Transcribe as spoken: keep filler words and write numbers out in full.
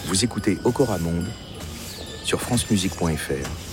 Vous écoutez Okora Monde sur francemusique point f r.